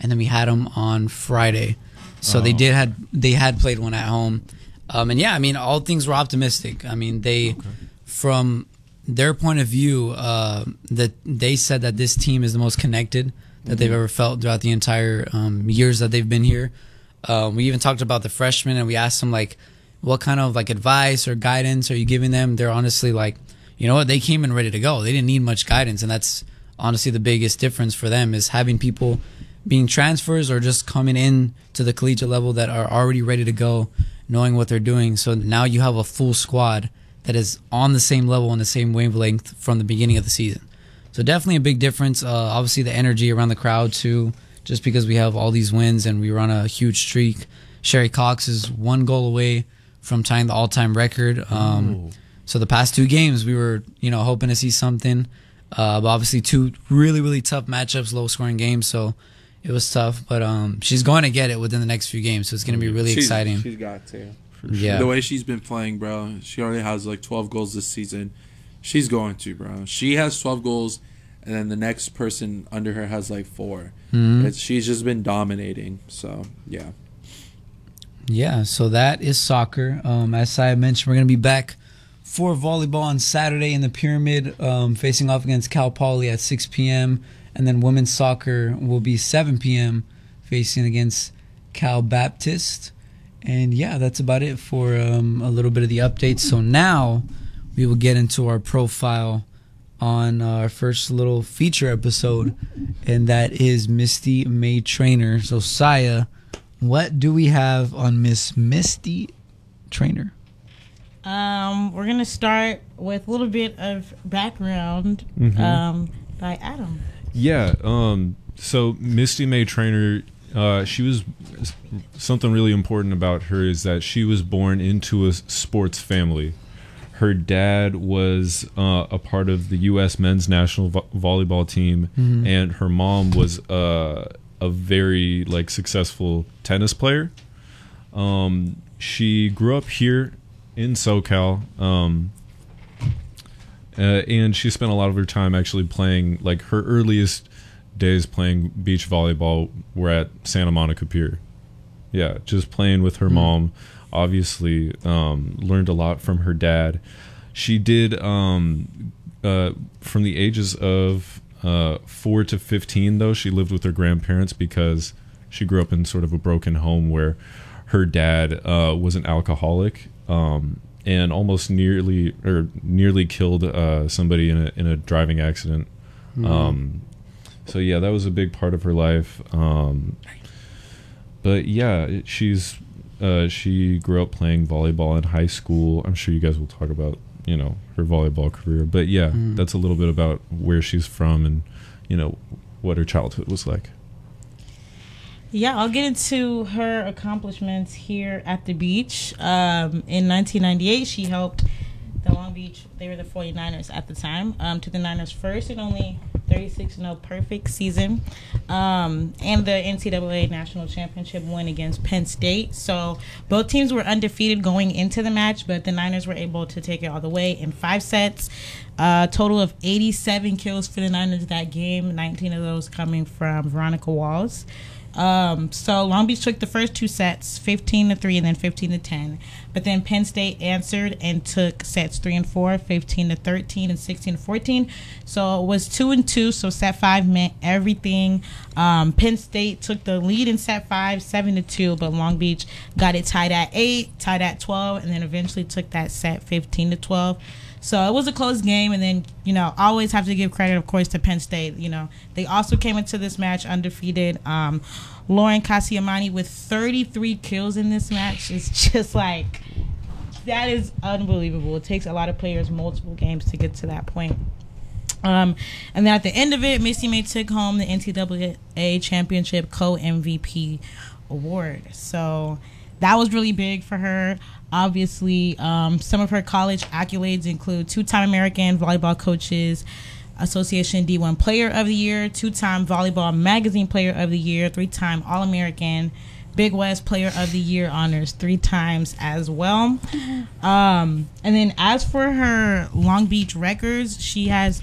and then we had them on Friday. So they had played one at home. And yeah, I mean, all things were optimistic. I mean, from their point of view, that they said that this team is the most connected that they've ever felt throughout the entire years that they've been here. We even talked about the freshmen, and we asked them, like, what kind of like advice or guidance are you giving them? They're honestly like, you know what, they came in ready to go. They didn't need much guidance, and that's honestly the biggest difference for them, is having people being transfers or just coming in to the collegiate level that are already ready to go, knowing what they're doing. So now you have a full squad that is on the same level and the same wavelength from the beginning of the season. So definitely a big difference. Obviously the energy around the crowd too, just because we have all these wins and we run a huge streak. Sherry Cox is 1 goal away from tying the all-time record. So the past 2 games we were, hoping to see something. But obviously 2 really, really tough matchups, low-scoring games. So it was tough. But she's going to get it within the next few games. So it's going to be really exciting. She's got to. Yeah. The way she's been playing, bro, she already has like 12 goals this season. She's going to, bro. She has 12 goals, and then the next person under her has like 4. She's just been dominating. So, yeah. Yeah, so that is soccer. As I mentioned, we're going to be back for volleyball on Saturday in the Pyramid, facing off against Cal Poly at 6 p.m. And then women's soccer will be 7 p.m. facing against Cal Baptist. And yeah, that's about it for a little bit of the updates. So now we will get into our profile on our first little feature episode, and that is Misty May Trainer. So Saya, what do we have on Miss Misty Trainer? We're going to start with a little bit of background by Adam. Yeah, so Misty May Trainer, she was, something really important about her is that she was born into a sports family. Her dad was a part of the U.S. men's national volleyball team, and her mom was a very successful tennis player. She grew up here in SoCal, and she spent a lot of her time actually playing, her earliest days playing beach volleyball were at Santa Monica Pier. Yeah, just playing with her mom. Obviously, learned a lot from her dad. She did, from the ages of 4 to 15, though, she lived with her grandparents because she grew up in sort of a broken home where her dad was an alcoholic, and almost nearly killed somebody in a driving accident. So yeah, that was a big part of her life. But yeah, she grew up playing volleyball in high school. I'm sure you guys will talk about her volleyball career. But yeah, that's a little bit about where she's from and what her childhood was like. Yeah, I'll get into her accomplishments here at the beach. In 1998, she helped the Long Beach, they were the 49ers at the time, to the Niners' first and only 36-0 perfect season, and the NCAA National Championship win against Penn State. So both teams were undefeated going into the match, but the Niners were able to take it all the way in 5 sets. Total of 87 kills for the Niners that game, 19 of those coming from Veronica Walls. So Long Beach took the first 2 sets, 15-3 and then 15-10. But then Penn State answered and took sets 3 and 4, 15-13 and 16-14. So it was 2-2. So set 5 meant everything. Penn State took the lead in set 5, 7-2, but Long Beach got it tied at 8, tied at 12, and then eventually took that set 15-12. So it was a close game, and then, always have to give credit, of course, to Penn State. They also came into this match undefeated. Lauren Kasiamani with 33 kills in this match is just that is unbelievable. It takes a lot of players multiple games to get to that point. And then at the end of it, Misty May took home the NCAA Championship co-MVP award. So that was really big for her. Obviously, some of her college accolades include 2-time American Volleyball Coaches Association D1 Player of the Year, 2-time Volleyball Magazine Player of the Year, 3-time All-American, Big West Player of the Year honors 3 times as well. And then as for her Long Beach records, she has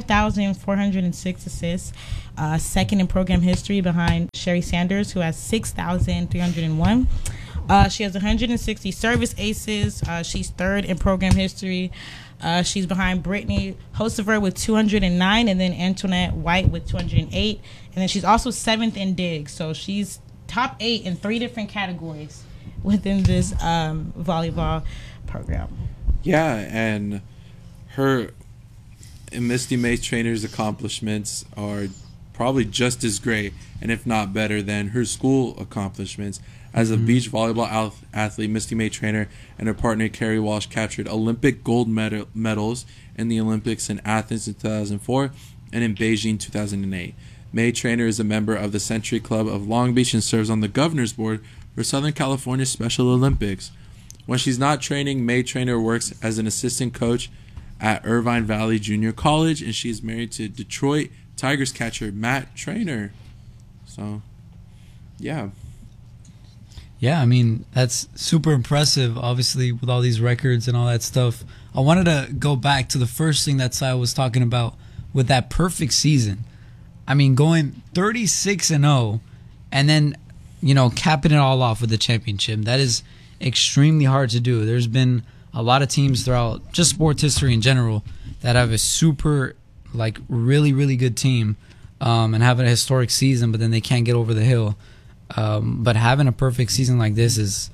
5,406 assists, second in program history behind Sherry Sanders, who has 6,301. She has 160 service aces. She's third in program history. She's behind Brittany Hocevar with 209, and then Antoinette White with 208. And then she's also 7th in digs. So she's top 8 in 3 different categories within this volleyball program. Yeah, and her and Misty May's trainer's accomplishments are probably just as great, and if not better, than her school accomplishments. As a beach volleyball athlete, Misty May trainer and her partner Carrie Walsh captured Olympic gold medals in the Olympics in Athens in 2004 and in Beijing 2008. May Trainer is a member of the Century Club of Long Beach and serves on the governor's board for Southern California Special Olympics. When she's not training, May Trainer works as an assistant coach at Irvine Valley Junior College, and she's married to Detroit Tigers catcher Matt Trainer. So, yeah. Yeah, I mean, that's super impressive, obviously, with all these records and all that stuff. I wanted to go back to the first thing that Sai was talking about with that perfect season. I mean, going 36-0 and then, capping it all off with the championship. That is extremely hard to do. There's been a lot of teams throughout just sports history in general that have a super, really, really good team and have a historic season, but then they can't get over the hill. But having a perfect season like this is,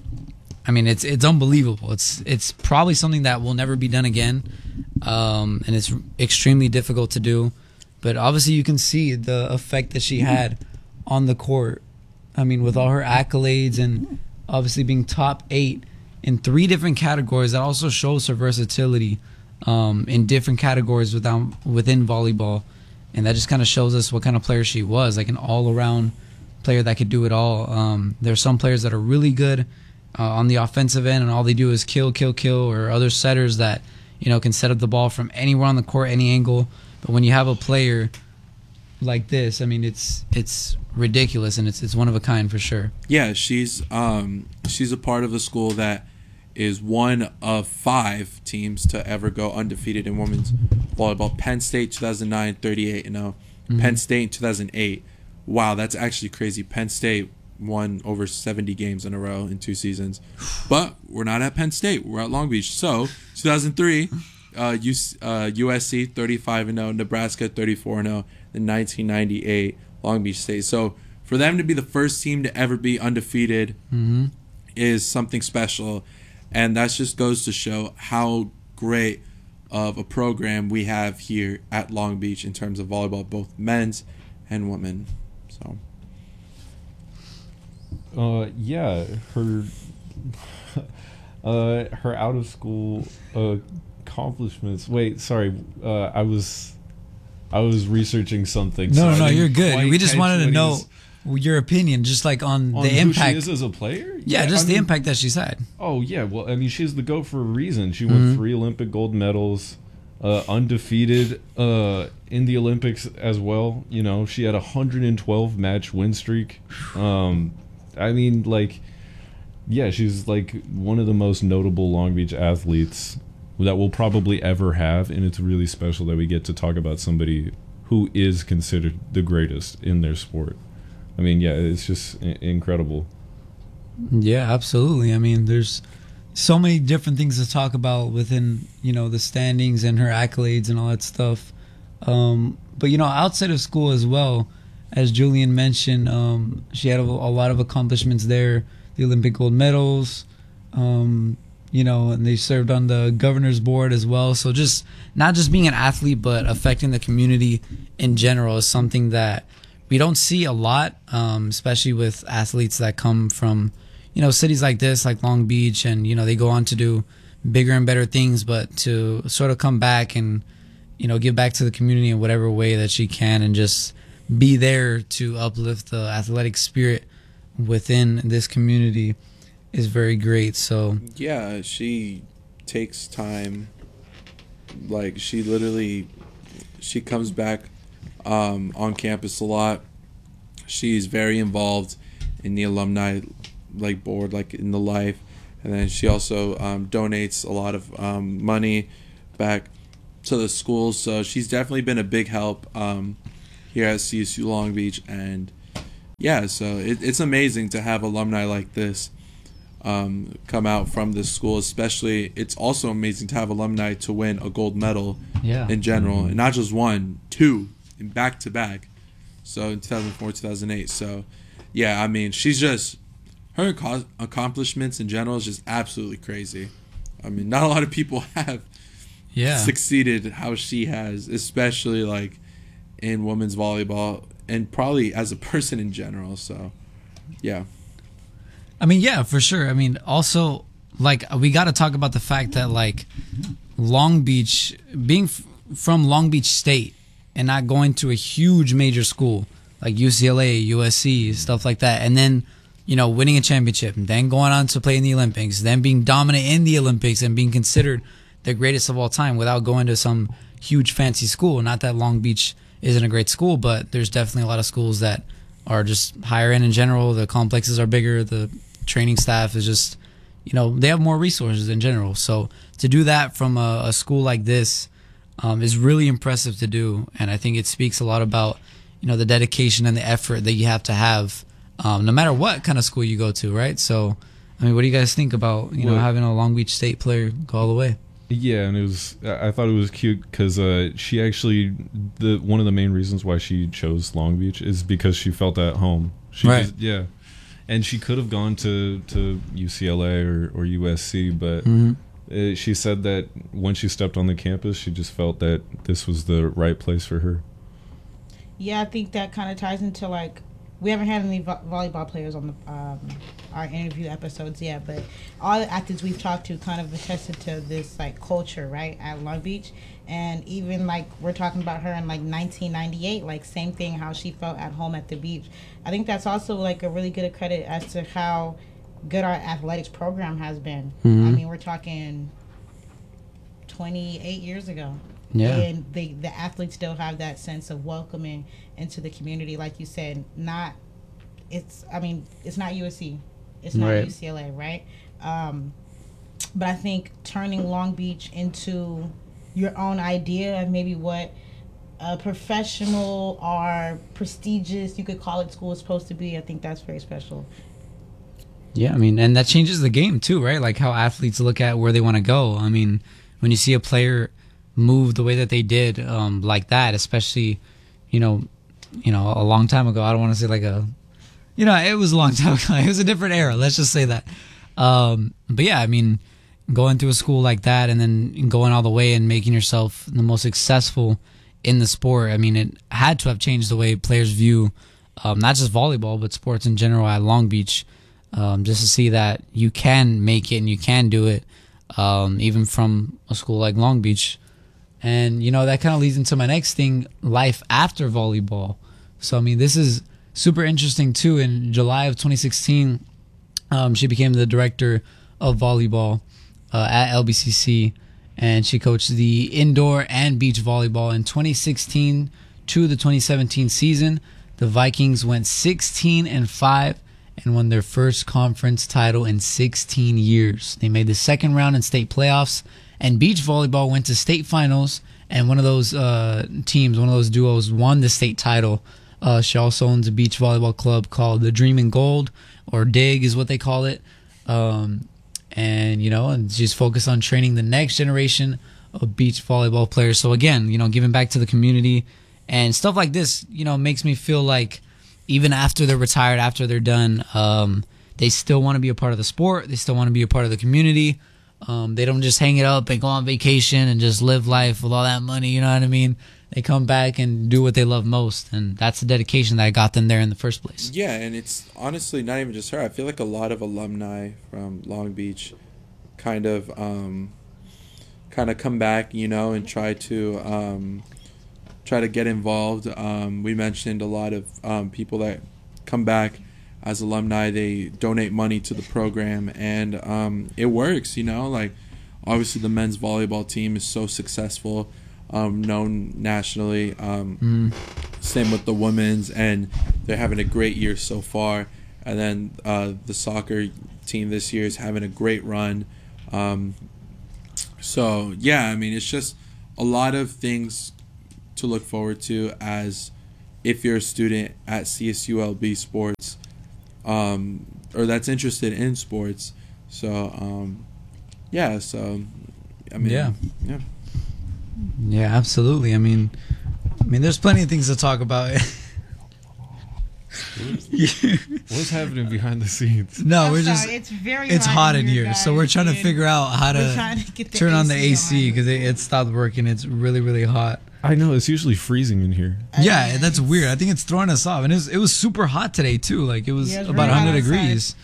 it's unbelievable. It's probably something that will never be done again, and it's extremely difficult to do. But obviously, you can see the effect that she had on the court. I mean, with all her accolades and obviously being top 8 in 3 different categories, that also shows her versatility in different categories within volleyball, and that just kind of shows us what kind of player she was, like an all-around player that could do it all. There's some players that are really good on the offensive end, and all they do is kill, or other setters that can set up the ball from anywhere on the court, any angle. But when you have a player like this, I mean, it's ridiculous, and it's one of a kind for sure. Yeah, she's a part of a school that is one of 5 teams to ever go undefeated in women's volleyball. Penn State 2009, 38-0. Penn State in 2008. Wow, that's actually crazy. Penn State won over 70 games in a row in 2 seasons. But we're not at Penn State. We're at Long Beach. So, 2003, USC 35-0, Nebraska 34-0, then 1998, Long Beach State. So, for them to be the first team to ever be undefeated is something special. And that just goes to show how great of a program we have here at Long Beach in terms of volleyball, both men's and women. So, her out of school accomplishments. Wait, sorry, I was researching something. No, you're good. We just wanted to know your opinion, just on the who impact she is as a player. Yeah, just the impact that she's had. Oh yeah, well, I mean, she's the GOAT for a reason. She won 3 Olympic gold medals. Undefeated in the Olympics as well. She had a 112 match win streak. She's one of the most notable Long Beach athletes that we'll probably ever have, and it's really special that we get to talk about somebody who is considered the greatest in their sport. I mean, yeah, it's just incredible. Yeah, absolutely. I mean, there's so many different things to talk about within, the standings and her accolades and all that stuff. But, outside of school as well, as Julian mentioned, she had a lot of accomplishments there. The Olympic gold medals, and they served on the governor's board as well. So just not just being an athlete, but affecting the community in general is something that we don't see a lot, especially with athletes that come from cities like this, like Long Beach, and, they go on to do bigger and better things, but to sort of come back and, give back to the community in whatever way that she can and just be there to uplift the athletic spirit within this community is very great. So, yeah, she takes time. She comes back on campus a lot. She's very involved in the alumni like board, like in the life. And then she also donates a lot of money back to the schools. So she's definitely been a big help here at CSU Long Beach. And yeah, so it's amazing to have alumni like this come out from this school. Especially, it's also amazing to have alumni to win a gold medal in general, and not just one, two, in back-to-back. So in 2004, 2008. So yeah, I mean, she's just, her accomplishments in general is just absolutely crazy. I mean, not a lot of people have succeeded how she has, especially like in women's volleyball and probably as a person in general. So yeah. I mean, yeah, for sure. I mean, also, like, we got to talk about the fact that, like, Long Beach, being from Long Beach State and not going to a huge major school like UCLA, USC, stuff like that, and then, you know, winning a championship, and then going on to play in the Olympics, then being dominant in the Olympics and being considered the greatest of all time without going to some huge fancy school. Not that Long Beach isn't a great school, but there's definitely a lot of schools that are just higher end in general. The complexes are bigger. The training staff is just, you know, they have more resources in general. So to do that from a school like this is really impressive to do. And I think it speaks a lot about, you know, the dedication and the effort that you have to have no matter what kind of school you go to, right? So, I mean, what do you guys think about, you know, having a Long Beach State player go all the way? Yeah, and I thought it was cute because she actually, one of the main reasons why she chose Long Beach is because she felt at home. Right. And she could have gone to UCLA or USC, but she said that when she stepped on the campus, she just felt that this was the right place for her. Yeah, I think that kind of ties into, like, we haven't had any volleyball players on our interview episodes yet, but all the athletes we've talked to kind of attested to this, like, culture, right, at Long Beach. And even, like, we're talking about her in, like, 1998, like, same thing, how she felt at home at the beach. I think that's also, like, a really good credit as to how good our athletics program has been. I mean, we're talking 28 years ago. Yeah. And the athletes still have that sense of welcoming into the community. Like you said, it's not USC. It's not UCLA, right? But I think turning Long Beach into your own idea of maybe what a professional or prestigious, you could call it, school is supposed to be, I think that's very special. Yeah, I mean, and that changes the game too, right? Like how athletes look at where they want to go. I mean, when you see a player move the way that they did, like that, especially, you know, a long time ago. I don't want to say like it was a long time ago. It was a different era. Let's just say that. But yeah, I mean, going to a school like that and then going all the way and making yourself the most successful in the sport. I mean, it had to have changed the way players view, not just volleyball, but sports in general at Long Beach. Just to see that you can make it and you can do it, even from a school like Long Beach. And, you know, that kind of leads into my next thing, life after volleyball. So, I mean, this is super interesting, too. In July of 2016, she became the director of volleyball at LBCC, and she coached the indoor and beach volleyball. In 2016 to the 2017 season, the Vikings went 16-5 and won their first conference title in 16 years. They made the second round in state playoffs, and beach volleyball went to state finals, and one of those teams, one of those duos, won the state title. She also owns a beach volleyball club called the Dream in Gold, or DIG is what they call it. And, you know, and she's focused on training the next generation of beach volleyball players. So again, you know, giving back to the community and stuff like this, you know, makes me feel like even after they're retired, after they're done, they still want to be a part of the sport. They still want to be a part of the community. They don't just hang it up and go on vacation and just live life with all that money, you know what I mean? They come back and do what they love most, and that's the dedication that got them there in the first place. Yeah, and it's honestly not even just her. I feel like a lot of alumni from Long Beach kind of come back, you know, and try to get involved. We mentioned a lot of people that come back as alumni. They donate money to the program, and it works, you know. Like, obviously the men's volleyball team is so successful, known nationally. Same with the women's, and they're having a great year so far. And then the soccer team this year is having a great run. So yeah, I mean, it's just a lot of things to look forward to as if you're a student at CSULB Sports, or that's interested in sports. So yeah, so I mean, yeah, absolutely. I mean, there's plenty of things to talk about. What's happening behind the scenes? No, it's hot in here, guys, so we're trying to figure out how to turn on the AC because it stopped working. It's really, really hot. I know, it's usually freezing in here. Yeah, that's weird. I think it's throwing us off, and it was super hot today too. Like it was about 100 degrees.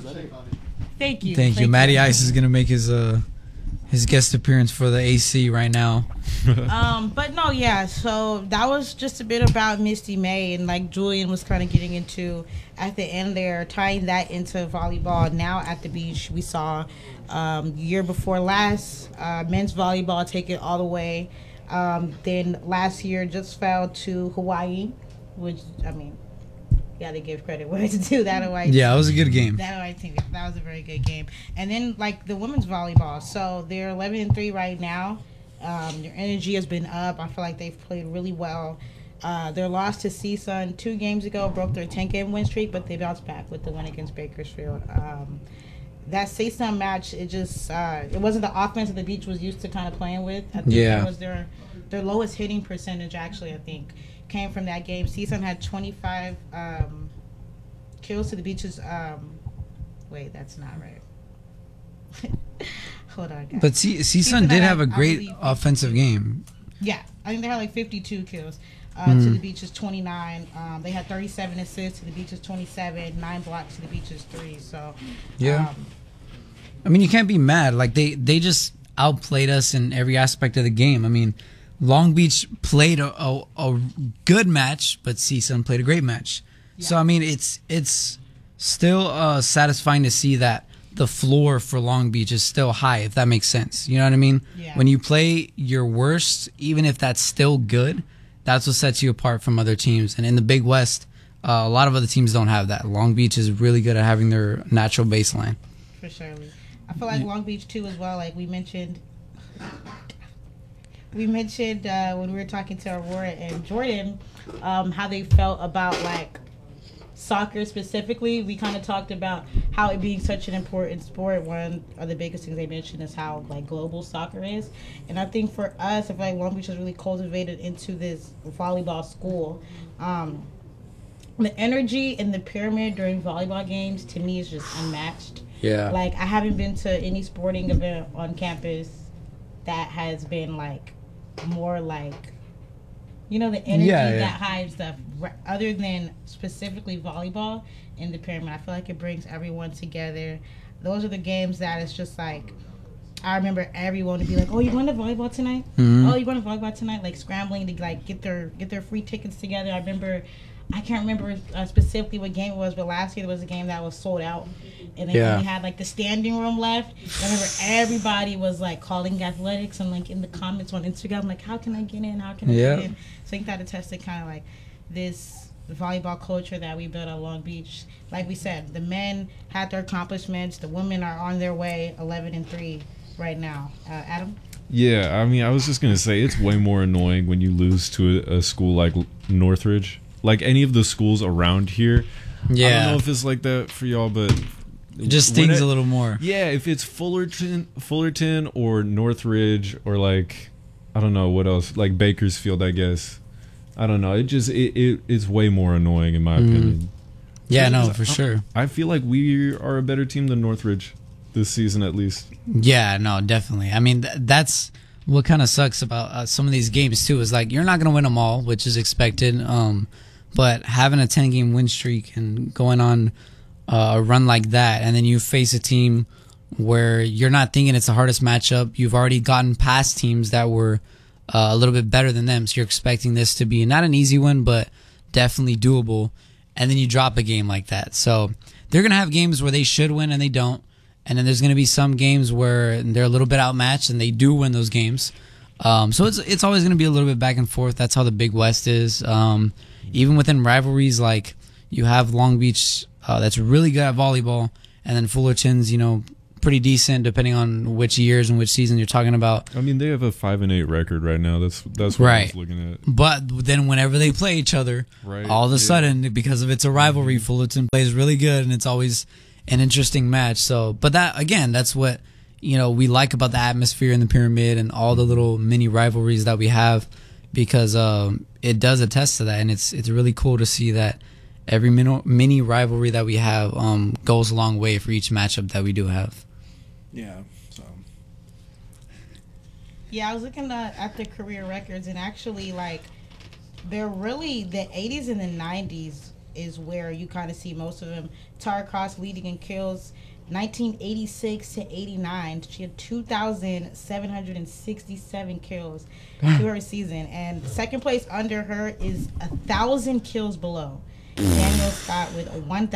Thank you. Thank you. Matty Ice is gonna make his guest appearance for the AC right now. But no, yeah. So that was just a bit about Misty May, and like Julian was kind of getting into at the end there, tying that into volleyball. Now at the beach, we saw year before last men's volleyball take it all the way. Then last year just fell to Hawaii, which I mean, yeah, they gave credit where it's due. That Hawaii. Yeah, it was a good game. That Hawaii team, that was a very good game. And then like the women's volleyball, so they're 11-3 right now. Their energy has been up. I feel like they've played really well. Their loss to CSUN 2 games ago broke their 10-game win streak, but they bounced back with the win against Bakersfield. That CSUN match, it just it wasn't the offense that the beach was used to kind of playing with. I think it was their lowest hitting percentage, actually, I think, came from that game. CSUN had 25 kills to the beach's wait, that's not right. Hold on, guys. But CSUN did have a great offensive game. Yeah, I think they had like 52 kills to the beach's 29. They had 37 assists to the beach's 27, 9 blocks to the beach's 3. So yeah, I mean, you can't be mad. Like they just outplayed us in every aspect of the game. I mean, Long Beach played a good match, but CSUN played a great match. Yeah. So I mean, it's still satisfying to see that the floor for Long Beach is still high, if that makes sense. You know what I mean? Yeah. When you play your worst, even if that's still good, that's what sets you apart from other teams. And in the Big West, a lot of other teams don't have that. Long Beach is really good at having their natural baseline. For sure. I feel like Long Beach, too, as well. Like we mentioned when we were talking to Aurora and Jordan, how they felt about, like, soccer specifically. We kind of talked about how it being such an important sport. One of the biggest things they mentioned is how like global soccer is, and I think for us, I feel like Long Beach has really cultivated into this volleyball school. The energy in the pyramid during volleyball games to me is just unmatched. Yeah, like I haven't been to any sporting event on campus that has been like more like, you know, the energy that high stuff, other than specifically volleyball in the pyramid. I feel like it brings everyone together. Those are the games that it's just like, I remember everyone to be like, oh, you going to volleyball tonight? Mm-hmm. Oh, you going to volleyball tonight? Like scrambling to like get their free tickets together. I remember, I can't remember specifically what game it was, but last year there was a game that was sold out, and they only had like the standing room left. I remember everybody was like calling athletics and like in the comments on Instagram, like, how can I get in? How can I get in? So I think that attested kind of like this volleyball culture that we built at Long Beach. Like we said, the men had their accomplishments. The women are on their way, 11-3 right now. Adam? Yeah, I mean, I was just going to say, it's way more annoying when you lose to a school like Northridge. Like any of the schools around here. Yeah. I don't know if it's like that for y'all, but it just stings a little more. Yeah, if it's Fullerton or Northridge or like, I don't know what else, like Bakersfield, I guess. I don't know. It's way more annoying in my opinion. Yeah, no, for sure. I feel like we are a better team than Northridge this season, at least. Yeah, no, definitely. I mean, that's what kind of sucks about some of these games too. Is like you're not gonna win them all, which is expected. But having a 10-game win streak and going on a run like that, and then you face a team where you're not thinking it's the hardest matchup. You've already gotten past teams that were a little bit better than them, so you're expecting this to be not an easy one, but definitely doable. And then you drop a game like that. So they're going to have games where they should win and they don't. And then there's going to be some games where they're a little bit outmatched and they do win those games. So it's always going to be a little bit back and forth. That's how the Big West is. Even within rivalries, like you have Long Beach that's really good at volleyball, and then Fullerton's, pretty decent depending on which years and which season you're talking about. I mean, they have a 5-8 record right now. That's what I Right. was looking at. But then whenever they play each other, Right, all of a yeah. sudden, because of it's a rivalry, Fullerton plays really good, and it's always an interesting match. So, but that again, that's what we like about the atmosphere in the Pyramid and all the little mini rivalries that we have, because it does attest to that, and it's really cool to see that every mini rivalry that we have goes a long way for each matchup that we do have. Yeah. So. Yeah, I was looking at the career records, and actually, like, they're really the 80s and the 90s is where you kind of see most of them. Tara Cross leading in kills, 1986 to 89. She had 2,767 kills to her season, and second place under her is 1,000 kills below. Daniel Scott with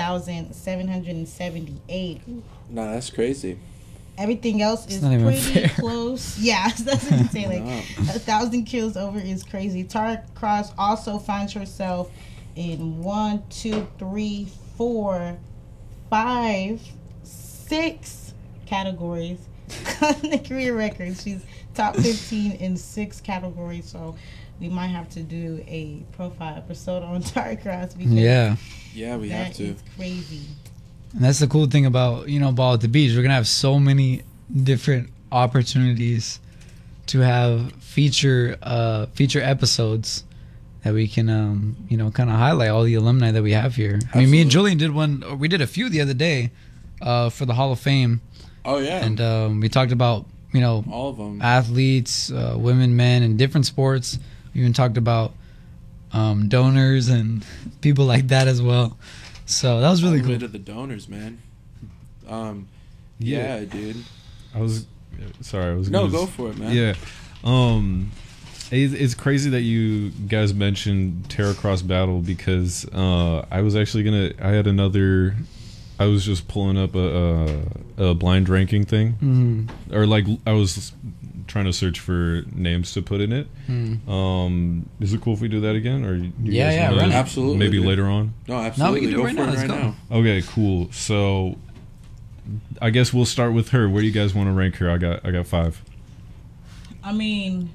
1,778. No, that's crazy. Everything else is not even pretty fair. close. Yeah, that's what I'm saying. Like, No. 1,000 kills over is crazy. Tara Cross also finds herself in 1, 2, 3, 4, 5, 6 categories on the career record. She's top 15 in 6 categories. So we might have to do a profile episode on Tara Cross because Yeah. Yeah, we have that to. is crazy. And that's the cool thing about, Ball at the Beach. We're going to have so many different opportunities to have feature episodes that we can, kind of highlight all the alumni that we have here. I mean, me and Julian did one. We did a few the other day for the Hall of Fame. Oh yeah. And we talked about, all of them. athletes, women, men, and different sports. We even talked about donors and people like that as well. So that was really All the way cool. to the donors, man. Yeah. Yeah, dude. I was No, gonna go for it, man. Yeah. It's crazy that you guys mentioned Tara Cross Battle because I was actually I was just pulling up a blind ranking thing, or like I was trying to search for names to put in it. Is it cool if we do that again, or you Yeah, guys yeah, wanna- right. Absolutely, maybe dude. later on? No, absolutely. can do it Go right for now. it Let's right go. now. Okay, cool. So I guess we'll start with her. Where do you guys want to rank her? I got 5. I mean,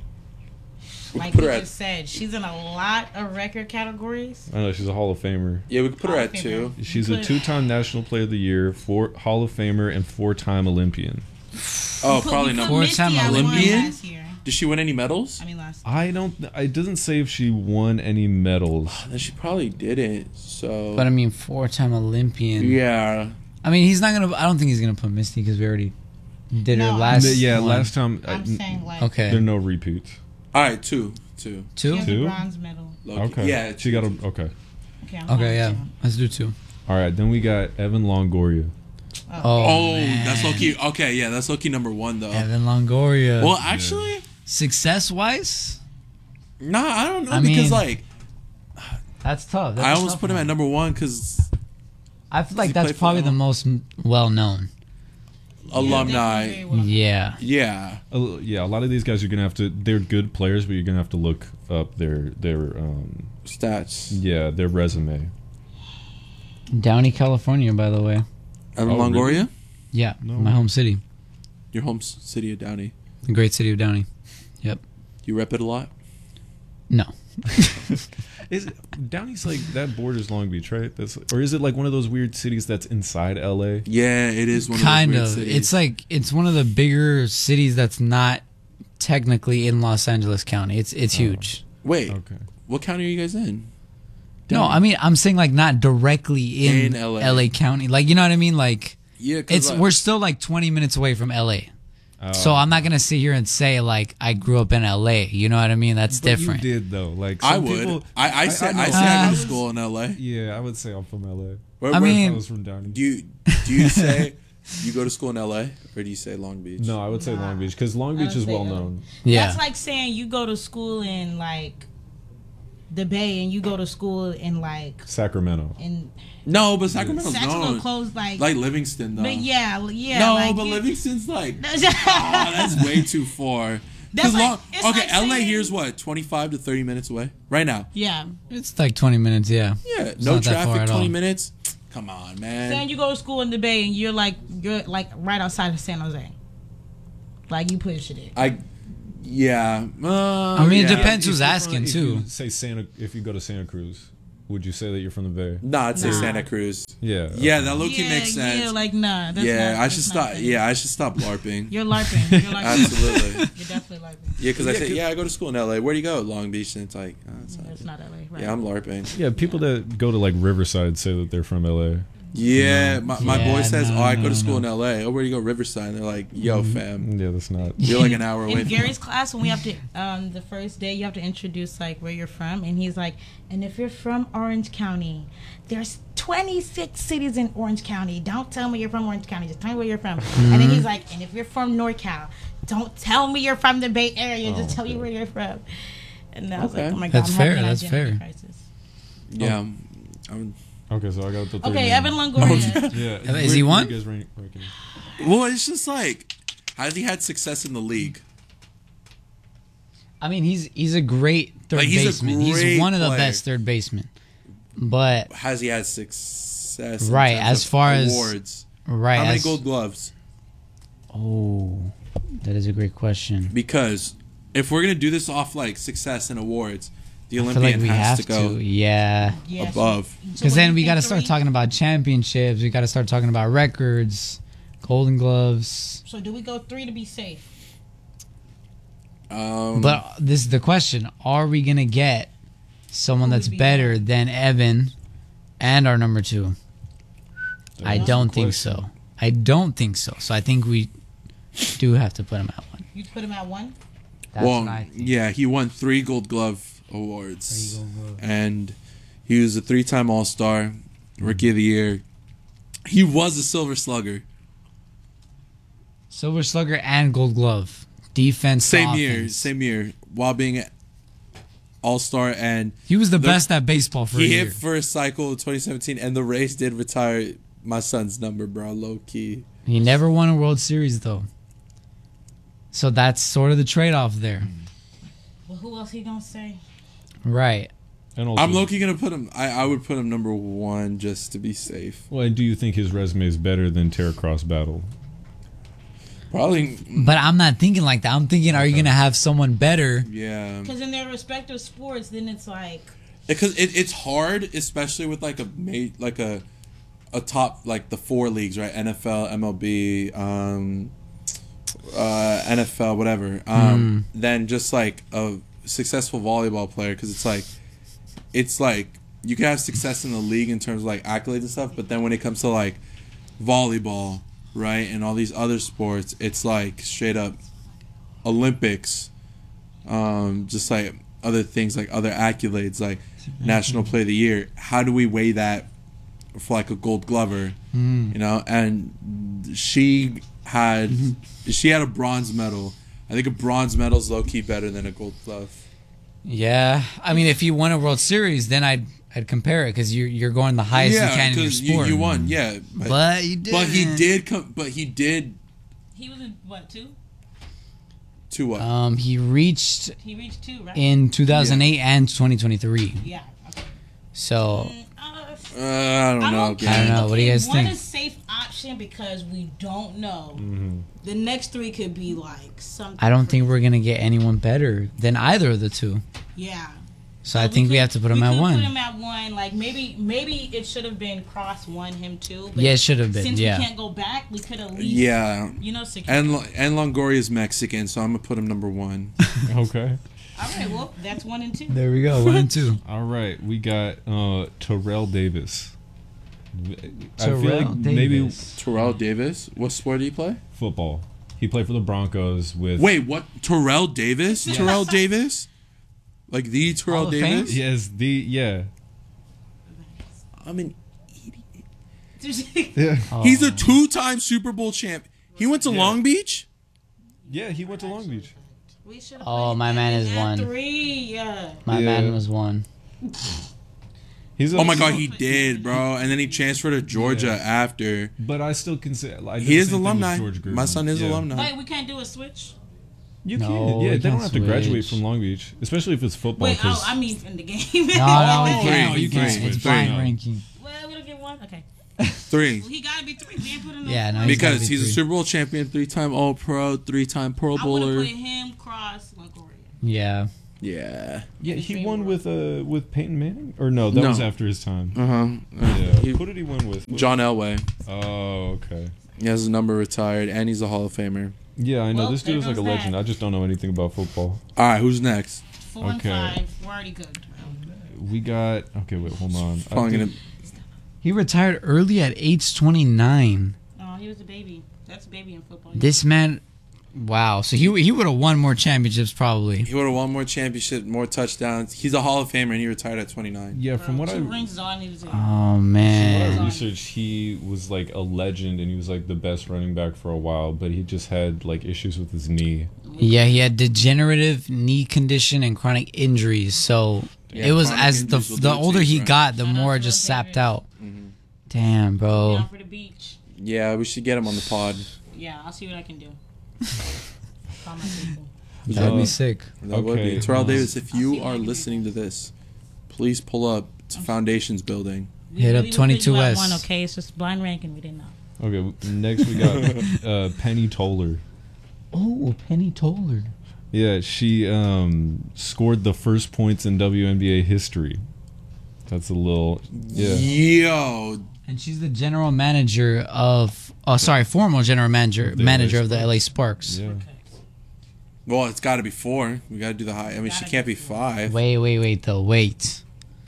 We like could you put her just said, she's in a lot of record categories. I know she's a Hall of Famer. Yeah, we could put her Hall at of 2. Famer. She's a Put- 2-time National Player of the Year, Hall of Famer, and 4-time Olympian. Oh, Put- probably we not. put Misty Four-time at one Olympian? last year. Did she win any medals? I mean, last. It doesn't say if she won any medals. Then she probably didn't. So. But I mean, 4-time Olympian. yeah. I mean, he's not gonna. I don't think he's gonna put Misty because we already did her No. last. Yeah, one. last time. I'm saying like. Okay. There are no repeats. All right, 2. She Two. has a Two? bronze medal. Loki. Okay. Yeah. She got a. Okay. Okay. I'm fine Okay, with yeah. two. Let's do 2. All right. Then we got Evan Longoria. Oh, man. that's Loki. Okay, yeah, that's Loki number 1 though. Evan Longoria. Well, actually, Success wise, nah, I don't know I because mean, like that's tough. I almost put him at number 1 because I feel he like that's play for probably the them? most well known. alumni. Definitely very well. Yeah. Yeah. Yeah, a lot of these guys you're gonna have to. They're good players, but you're gonna have to look up their Stats. their resume. Downey, California, by the way. Evan Oh, Longoria, really? Yeah, No. my home city, your home city of Downey. the great city of Downey. Yep. You rep it a lot. No. Is Downey's like that borders Long Beach, right? Or is it like one of those weird cities that's inside LA? Yeah, it is one Kind of of. those weird cities. It's like it's one of the bigger cities that's not technically in Los Angeles County. It's huge. Wait, Okay. what county are you guys in? No, I mean I'm saying like not directly in LA. LA County. Like you know what I mean? Like Yeah, 'cause it's like, we're still like 20 minutes away from LA. So I'm not gonna sit here and say like I grew up in LA. You know what I mean? That's But different. You did though. Like I some would. people- I say know. I go to school in LA. Yeah, I would say I'm from LA. Where, I where- mean- I was from Downey. do you say you go to school in LA or do you say Long Beach? No, I would say Long Beach because Long I Beach would is say well LA. known. Yeah. That's like saying you go to school in like the Bay and you go to school in like Sacramento. in No, but Sacramento's Sacramento known. close like. Like Livingston though. But yeah. No, like but you- Livingston's like That's that's way too far. That's 'Cause like- it's okay, like LA saying- here's what 25 to 30 minutes away right now. Yeah. It's like 20 minutes. Yeah. Yeah, It's no not that far traffic, at 20 all. minutes. Come on, Saying man. you go to school in the Bay and you're like right outside of San Jose. Like you pushing it. Yeah. I mean, it yeah. depends who's If you're asking if too. you say if you go to Santa Cruz, would you say that you're from the Bay? Nah, I'd say Nah. Santa Cruz. Yeah. Yeah, that low key makes sense. Yeah, like nah. That's Yeah, not, I that's should not stop. fair. Yeah, I should stop LARPing. You're LARPing. You're LARPing. Absolutely. You're definitely LARPing. Yeah, because I Yeah, say, 'cause- yeah, I go to school in LA. Where do you go? Long Beach. And it's like, oh, it's not. That's not LA, right? Yeah, I'm LARPing. Yeah, people that go to like Riverside say that they're from LA. Yeah, my boy Yeah, says, no, oh, I go no, to school no. in LA. Oh, where do you go? Riverside. And they're like, yo, fam, Yeah, that's not. you're like an hour away In from Gary's class, when we have to, the first day, you have to introduce like where you're from, and he's like, and if you're from Orange County, there's 26 cities in Orange County. Don't tell me you're from Orange County. Just tell me where you're from. And then he's like, and if you're from NorCal, don't tell me you're from the Bay Area. Just tell me where you're from. And I was Okay. like, oh my god, That's I'm fair, having an that's identity fair. crisis. Yeah. Okay, so I got the third Okay, name. Evan Longoria. Yeah. Is he where one? do you guys rank him? Well, it's just like, has he had success in the league? I mean, he's a great third Like, he's a baseman. He's great one of the player. best third basemen. But Has he had success? in Right, terms as of far as- awards? right, How many as- Gold Gloves? Oh, that is a great question. Because if we're gonna do this off like success and awards, the I feel Olympian like we has have to go yeah. Yes. above. Because what then do we you got to think, start Tariq? talking about championships. We got to start talking about records, Golden Gloves. So do we go 3 to be safe? But this is the question: are we gonna get someone Who would that's be better more? than Evan and our number 2? I That's don't the think question. so. I don't think so. So I think we do have to put him at 1. You put him at 1. That's Well, what I think. yeah, he won 3 Gold Glove awards, 3 Gold Gloves. and he was a 3-time All-Star, Rookie of the Year. He was a Silver Slugger. Silver Slugger and Gold Glove. Defense. to offense. Same year, while being an All-Star, and He was the best at baseball for a he year. hit first cycle in 2017, and the Rays did retire my son's number, bro, low key. He never won a World Series though. So that's sort of the trade-off there. Well, who else he gonna say? Right. And also, I'm low key gonna put him. I would put him number 1 just to be safe. Well, and do you think his resume is better than Terra Cross Battle? Probably, But I'm not thinking like that. I'm thinking, are you going to have someone better? yeah. Because in their respective sports, then it's like Because it's hard, especially with like a top, like the 4 leagues, right? NFL, MLB, NFL, whatever. Than just like a successful volleyball player, because it's like you can have success in the league in terms of like accolades and stuff, but then when it comes to like volleyball, right, and all these other sports, it's like straight up Olympics, just like other things, like other accolades, like National Player of the Year. How do we weigh that for like a Gold Glover, you know? And she had a bronze medal. I think a bronze medal is low key better than a Gold Glove. Yeah. I mean, if you won a World Series, then I'd compare it because you're going the highest you can in your 'cause sport. you won, yeah. But you did. But he did come. But he did he was in what 2? to what? He reached He reached 2, right? in 2008 and 2023. Yeah. Okay. So I don't I'm know. okay. I don't know. What do you guys One think? is safe option because we don't know. The next 3 could be like something. I don't think crazy. we're gonna get anyone better than either of the 2. Yeah. So I think we have to put him at Put 1. him at 1. Like maybe it should have been Cross 1, him 2. But Yeah, it should have been. Since Yeah. we can't go back, we could at least Yeah. secure. And Longoria is Mexican, so I'm gonna put him number 1. Okay. All right, well that's 1 and 2. There we go. 1 and 2. All right, we got Terrell Davis. Terrell maybe Davis. Terrell Davis. What sport do you play? football. He played for the Broncos with. Wait, what? Terrell Davis? Yes. Terrell Davis? Like the Terrell Hall of Fame? Davis? Yes, I'm an Yeah. He's a 2-time Super Bowl champ. He went to Yeah. Long Beach? Yeah, he went to Long Beach. We should have Oh, played my man Evan is at 1. 3, yeah. My Yeah. man was 1. He's a, Oh my god, he did, bro. And then he transferred to Georgia Yeah. after. But I still consider. I do He the is same thing with alumni. George Gervin. My son is Yeah. alumni. Wait, we can't do a switch? You No, can. we Yeah, they don't can't have to graduate switch. from Long Beach, especially if it's football. Wait, 'cause- I mean in the game. No, you Oh, can't. three, You can't. three, It's three. blind No. ranking. Well, we don't get 1. Okay. 3. Well, he gotta be 3. We ain't put him Yeah, no no, four. he's gotta Because be he's a 3. Super Bowl champion, 3-time All-Pro, 3-time Pro I would have Bowler. put him, Cross, Longoria. Yeah. Yeah. Yeah, he Dream won world. with Peyton Manning, or no? That No. was after his time. Yeah. Yeah. Who did he win with? John Elway. Oh, okay. He has a number retired, and he's a Hall of Famer. Yeah, I know. Well, This dude there is like a goes legend. that. I just don't know anything about football. All right, who's next? 4 and Okay. 5. We're already good. We got. Okay, wait, hold on. Probably gonna, He retired early at age 29. Oh, he was a baby. That's a baby in football. This man, wow. So he would have won more championships probably. he would have won more championships, more touchdowns. He's a Hall of Famer, and he retired at 29. Yeah, Bro, from what 2 I rings is all I needed to do. Oh What man. I researched, he was like a legend, and he was like the best running back for a while. But he just had like issues with his knee. Yeah, he had degenerative knee condition and chronic injuries. So Yeah, it was chronic as injuries will the do it to older you, he bro. got, the Shout out more it to just those sapped Davis. out. Damn, bro. Down for the beach. Yeah, we should get him on the pod. Yeah, I'll see what I can do. Call my people. That'd Uh, be sick. That would be. Okay. Terrell Davis, if I'll see you what I are can do. listening to this, please pull up to Foundations Building. We Hit up really would put you at 22S. 1, okay? It's just blind ranking. We didn't know. Okay, next we got Penny Toller. Oh, Penny Toller. Yeah, she scored the first points in WNBA history. That's a little Yo, And she's the general manager of former general manager of the LA Sparks. Yeah. well, it's got to be 4. We got to do the high. I mean, she Gotta can't be be 5. Wait.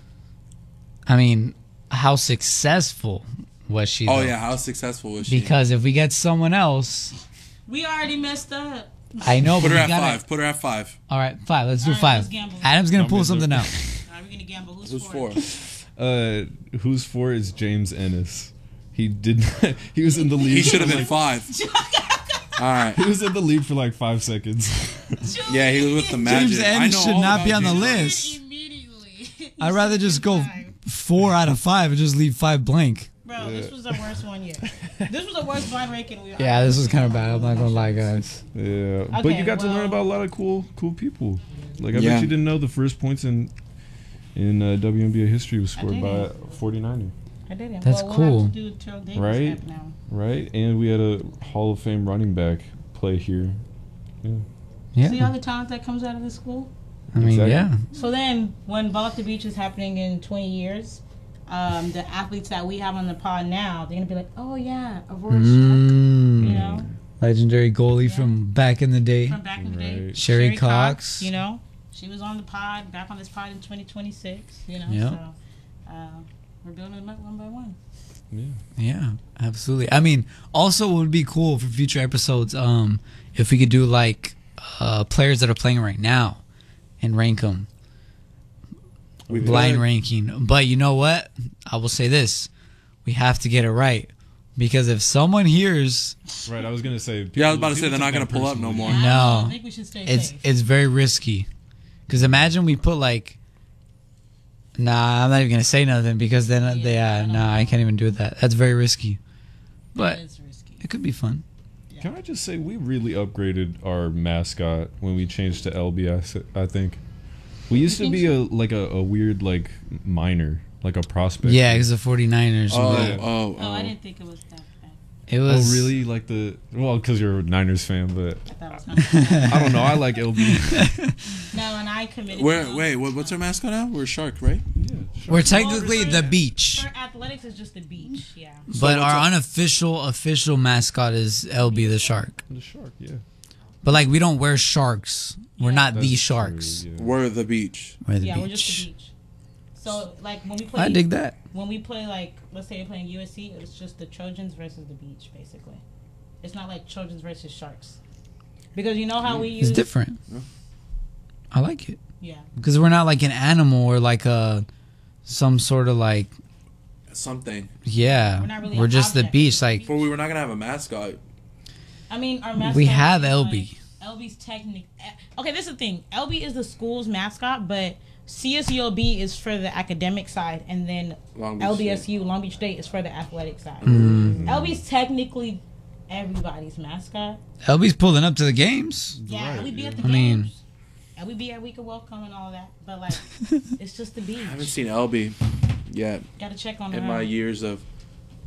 I mean, how successful was she? Oh though? yeah, how successful was she? Because if we get someone else, We already messed up. I know, Put but her we at gotta. 5. Put her at 5. All right, 5. Let's do All right, 5. let's gamble. Adam's gonna pull Numbers something are- out. Alright, we're gonna gamble. Who's Who's 4? Who's for is James Ennis. He did not, he was in the league. He should have for been 5. All right. He was in the lead for like 5 seconds. Yeah, he was with the Magic. James I Ennis know should all not about be on the James. list. Immediately. I'd rather just go 4 out of 5 and just leave 5 blank. Bro, this was the worst one yet. This was the worst blind ranking we Yeah, this was kind of bad. I'm not gonna lie, guys. Yeah, but Okay, you got to well- learn about a lot of cool people. Like I Yeah. bet you didn't know the first points in WNBA history was scored by a didn't. 49er, I didn't. That's We'll cool. have to do Terrell Davis Right? app now. right? And we had a Hall of Fame running back play here. Yeah, See all the talent that comes out of this school? I mean, Exactly. yeah. So then, when Ball at the Beach is happening in 20 years, the athletes that we have on the pod now, they're going to be like, oh, yeah, Aurora Shark, you know, Legendary goalie Yeah. from back in the day. from back in the day. Right. Sherry Cox. You know, she was on the pod, back on this pod in 2026, you know, Yeah. so we're building them up one by one. Yeah, absolutely. I mean, also it would be cool for future episodes if we could do like players that are playing right now and rank them. We Blind could. ranking. But you know what? I will say this. We have to get it right. Because if someone hears Right, I was gonna say. Yeah, I was about to say people they're not take gonna that pull up no personally. more. No. I think we should stay it's safe. it's very risky. Because imagine we put like nah, I'm not even gonna say nothing because then I can't even do that. That's very risky. But It's risky. it could be fun. Can I just say we really upgraded our mascot when we changed to LB? I think we used to think be a weird like minor, like a prospect. Yeah, because the 49ers. Oh, Oh, I didn't think it was that bad. It Oh was really? Like because you're a Niners fan, but I thought it was I don't know. I like LB. No, and I committed. what's our mascot now? We're Shark, right? Yeah, sure. We're technically the beach, For athletics is just the beach, yeah. but what's our up? official mascot is LB the shark. The shark. Yeah, But like we don't wear sharks. We're not the That's sharks. true, yeah. We're the beach. We're the Yeah, beach. we're just the beach. So like when we play, I dig that. when we play like let's say you're playing USC, it's just the Trojans versus the beach, basically. It's not like Trojans versus Sharks, because you know how we use It's different. Yeah. I like it Yeah, because we're not like an animal or like some sort of like Something. yeah. We're not really We're an just the object. beach. Like But we were not gonna have a mascot. I mean our mascot. we have is, LB. like, LB's technique. Okay, this is the thing. LB is the school's mascot, but CSULB is for the academic side, and then Long Beach LBSU, Long Beach State, is for the athletic side. Mm. LB's technically everybody's mascot. LB's pulling up to the games. Yeah, Right, LB yeah. at the I mean- games. LB at Week of Welcome and all that, but like it's just the beach. I haven't seen LB yet Gotta check on in her. my years of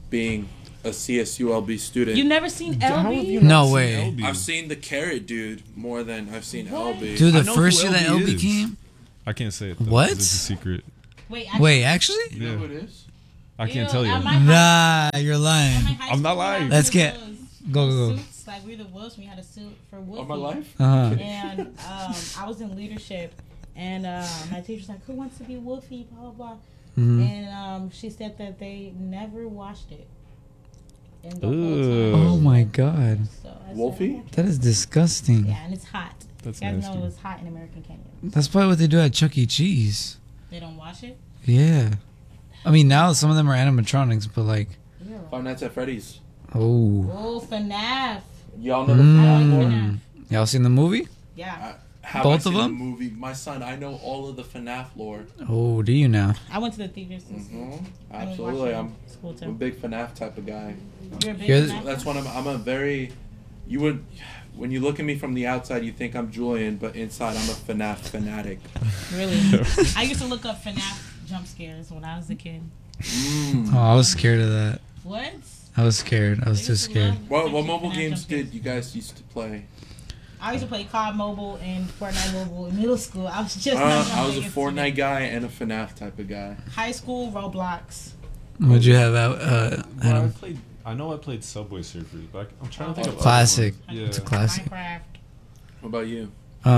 being a CSULB student. You never seen How have you LB? not No seen way. LB? I've seen the Carrot Dude more than I've seen What? LB. Dude, I the know first who year that LB LB is. came. I can't say it. Though, What? 'cause It's a secret. Wait, Wait, actually? You know Yeah. who it is? I can't Ew, tell you. at my high- Nah, you're at lying. my high I'm not school, lying. we had Let's one get- of those Go. suits, like we were the Wolves. We had a suit for Wolfie. All my life? Uh-huh. And I was in leadership, and my teacher's like, "Who wants to be Wolfie?" Blah blah blah. Mhm. And she said that they never washed it. And the Ugh. whole time. Oh my god, So I said, Wolfie? "Okay." that is disgusting. Yeah, and it's hot. That's You guys nasty. know it's hot in American Canyon. That's probably what they do at Chuck E. Cheese. They don't wash it. Yeah. I mean, now some of them are animatronics, but like, You're right. Five Nights at Freddy's. oh. Oh, FNAF. Y'all know the Mm. FNAF lore? FNAF. Y'all seen the movie? Yeah, Have Both I of seen them? The movie. My son, I know all of the FNAF lore. Oh, do you now? I went to the theaters. This hmm I didn't Absolutely, watch it I'm in school a too. big FNAF type of guy. You're a big Here's- FNAF That's fan? one of I'm a very. You would, when you look at me from the outside, you think I'm Julian, but inside I'm a FNAF fanatic. Really? I used to look up FNAF jump scares when I was a kid. Mm. Oh, I was scared of that. What? I was scared. I was too scared. What mobile games did you guys used to play? I used to play COD Mobile and Fortnite Mobile in middle school. I was just not I was a gonna Fortnite guy and a FNAF type of guy. High school Roblox. What'd you have out, Well, Adam? I know I played Subway Surfers, but I'm trying to think of other Classic. ones. Yeah. It's a classic. Minecraft. What about you?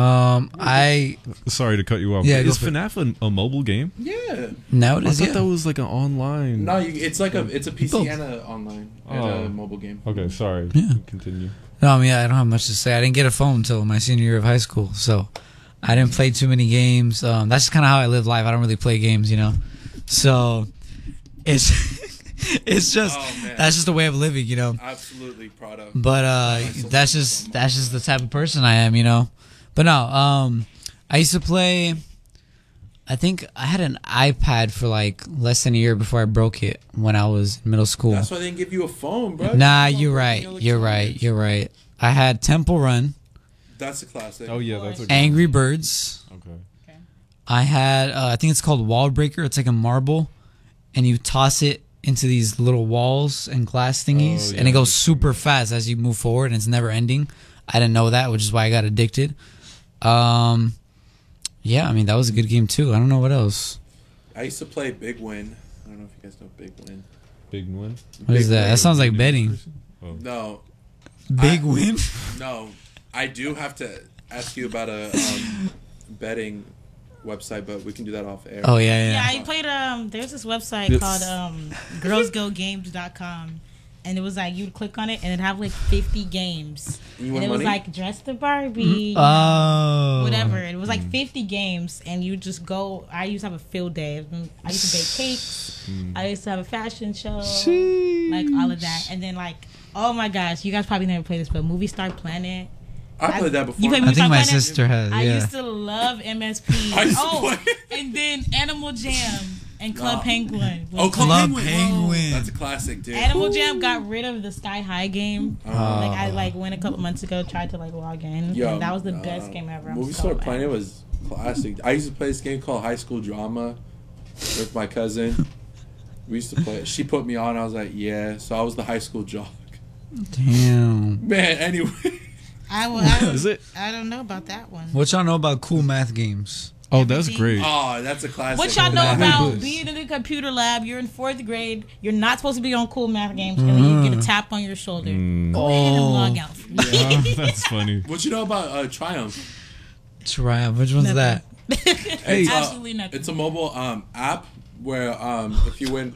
I Sorry to cut you off. Yeah, but go is for it. FNAF a mobile game? Yeah. nowadays, I thought yeah. that was like an online. No, it's like it's a PC Both. and a online and Oh. a mobile game. Okay, sorry. Yeah. Continue. No, I mean, I don't have much to say. I didn't get a phone until my senior year of high school, so I didn't play too many games. That's just kind of how I live life. I don't really play games, you know. So it's it's just Oh, man. that's just the way of living, you know. Absolutely proud of. But that's just the type of person I am, you know. But no, I used to play. I think I had an iPad for like less than a year before I broke it when I was in middle school. That's why they didn't give you a phone, bro. Nah, Come on, you're bro. right. You're You're right. You're right. I had Temple Run, That's a classic. Oh yeah, that's a good Angry Birds. Okay. I had I think it's called Wall Breaker. It's like a marble, and you toss it into these little walls and glass thingies, Oh, and it yeah. goes super fast as you move forward, and it's never ending. I didn't know that, which is why I got addicted. Yeah, I mean that was a good game too. I don't know what else. I used to play Big Win. I don't know if you guys know Big Win. Big win. What is that? That sounds like betting. Oh. No, Big win. no. I do have to ask you about a betting website, but we can do that off air. Oh yeah, Yeah, yeah. I played. There's this website Yes. called girlsgogames.com, and it was like you'd click on it and it'd have like 50 games, You and win it was money? like dress the Barbie, Oh, whatever. It was like 50 games, and you just go. I used to have a field day. I used to bake cakes. I used to have a fashion show, like all of that, and then like, oh my gosh, you guys probably never played this, but Movie Star Planet. I played that before. You played I Movie think Star my Planet? sister has. I Yeah. used to love MSP. I used to Oh, play. and then Animal Jam and Club Nah. Penguin. Oh, Club Penguin. That's a classic, dude. Animal Jam got rid of the Sky High game. Oh. Like I went a couple months ago, tried to like log in, Yo, and that was the best game ever. I'm Movie so Star mad. Planet was classic. I used to play this game called High School Drama with my cousin. We used to play it. She put me on. I was like, yeah. So I was the high school jock. Damn. Man, anyway. Is it? I don't know about that one. What y'all know about cool math games? Oh, that's Everything. great. Oh, that's a classic. What y'all know Math about games. being in the computer lab? You're in 4th grade. You're not supposed to be on cool math games, and then you get a tap on your shoulder. Go ahead and log out. For me. Oh, that's funny. What you know about Triumph? Triumph. Which one's that? It's, Absolutely nothing. It's a mobile app where if you win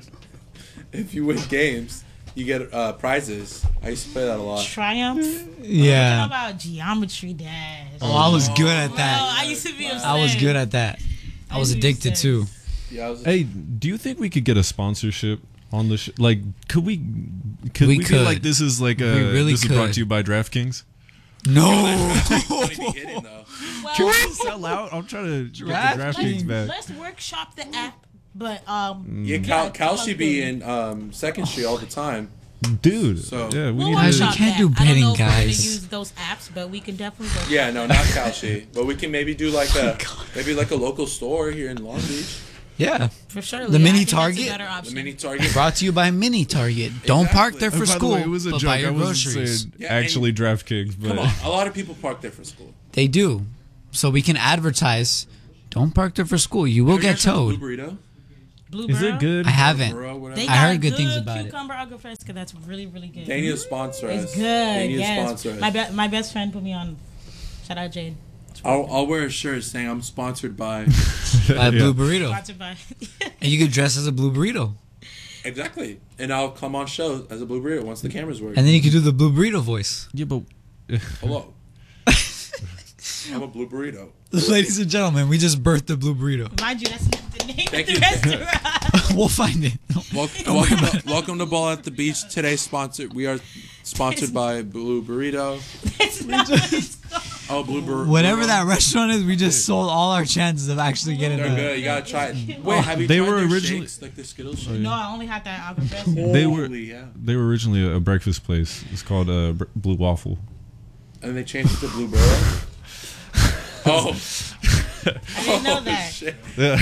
games, you get prizes. I used to play that a lot. Triumph. What Yeah. about Geometry Dash? Oh, I was good at Oh, that. I used to be obsessed. I was good at that. I was I used addicted to. too. Yeah, I was. Hey, do you think we could get a sponsorship on the like? Could we? Could We we, could. be like this is like a We really this is brought could. to you by DraftKings? No. What did he hit in though? Can Well, we sell out? I'm trying to get the DraftKings. DraftKings back. let's workshop the app, but Yeah, Yeah, Cal should be sounds in Second Street all the time. Dude, So- yeah, we we'll need Guys, to. we workshop can't that. do I don't betting, know if we're gonna guys. use those apps, but we can definitely work. Yeah, no, not Calshi, but we can maybe do like a local store here in Long Beach. Yeah. For sure. The Leah, mini I think that's a Target? better The option. mini Target. Brought to you by Mini Target. Don't park there for By the school, way, it was a but joke. buy your I wasn't groceries. saying Yeah, actually DraftKings, but Come on, a lot of people park there for school. They do. So we can advertise. Don't park there for school. You will Have you get guys tried the towed. Blue burrito? Blue is Burrow? it good? I haven't. Burro, whatever. They I got heard good things good about it. cucumber alga fresca. That's really, really good. They need to sponsor us. It's good. They need to Yes. sponsor us. My best friend put me on. Shout out Jade. I'll wear a shirt saying I'm sponsored by. By Blue Burrito. Sponsored by. And you could dress as a Blue Burrito. Exactly. And I'll come on show as a Blue burrito once the cameras work. And then you could do the Blue Burrito voice. Yeah, but Hello. I'm a Blue burrito. Ladies and gentlemen, we just birthed the Blue Burrito. Mind you, that's not the name Thank of you. the restaurant. We'll find it. Welcome to Ball at the Beach. Today's sponsored. We are sponsored by Blue Burrito. It's not what it's called. Oh, Blue Burrito. Whatever that restaurant is, we just sold all our chances of actually getting They're the. good. You gotta try it. Wait, have you They tried were their originally- shakes, like the Skittles shake? No, I only had that alga fresca. They were- Holy, yeah. they were originally a breakfast place. It's called Blue Waffle. And they changed it to Blue Burro. Oh. I didn't know that. Shit. Yeah.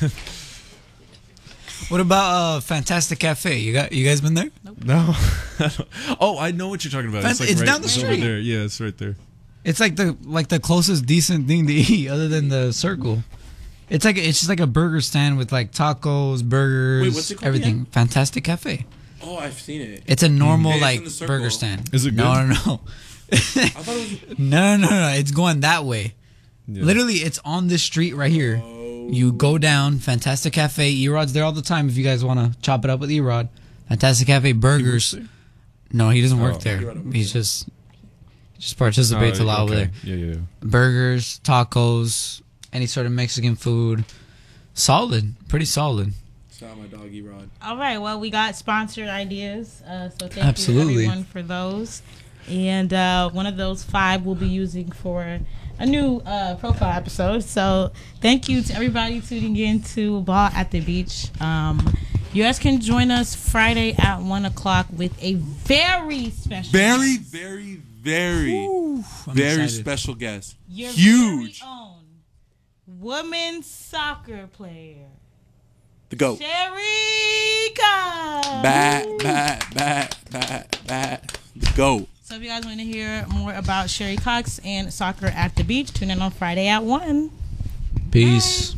What about Fantastic Cafe? You guys been there? No. Oh, I know what you're talking about. It's down the it's street. over there. Yeah, it's right there. It's like the closest decent thing to eat other than the Circle. It's just like a burger stand with like tacos, burgers, Wait, what's it called everything. again? Fantastic Cafe. Oh, I've seen it. It's a normal It's in like the Circle. burger stand. Is it No, good? no. I thought it was. No. It's going that way. Yeah. Literally, it's on this street right here. You go down, Fantastic Cafe. Erod's there all the time if you guys want to chop it up with Erod. Fantastic Cafe burgers. No, he doesn't work Oh. there. He's just participates a lot over there. Yeah. Burgers, tacos, any sort of Mexican food. Solid, pretty solid. Shout out my dog Erod. All right, well, we got sponsored ideas, so thank Absolutely. you everyone for those. And one of those 5 we'll be using for a new profile episode. So thank you to everybody tuning in to Ball at the Beach. You guys can join us Friday at 1 o'clock with a very special, Very excited. special guest. your Huge. very own women's soccer player, The GOAT. Sherika. Bat. The GOAT. So if you guys want to hear more about Sherry Cox and Soccer at the Beach, tune in on Friday at 1. Peace.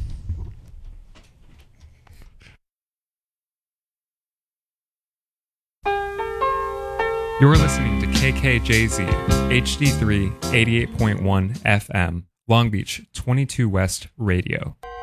You're listening to KKJZ HD3 88.1 FM, Long Beach 22 West Radio.